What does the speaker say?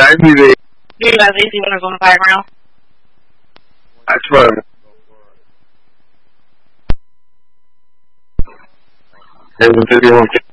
I need it. Do you have easy winners on the background? I swear. There's a 51.